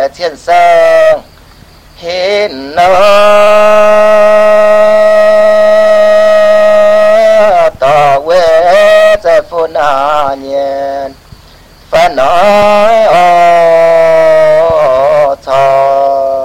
thiên sơn hin nơ tỏ quê cho phu na nhiên phải nói